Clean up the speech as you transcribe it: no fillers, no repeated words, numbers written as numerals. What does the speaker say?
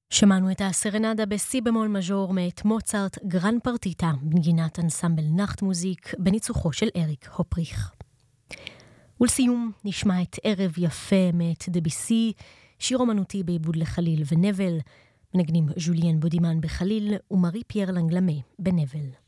שמענו את הסרנדה בסי במול מז'ור מאת מוצרט גרן פרטיטה, בנגינת אנסמבל נחט מוזיק בניצוחו של אריק הופריך. ולסיום נשמע את ערב יפה מאת דביסי, שיר אומנותי בעיבוד לחליל ונבל, מנגנים ז'וליאן בודימן בחליל ומרי פייר לנגלמה בנבל.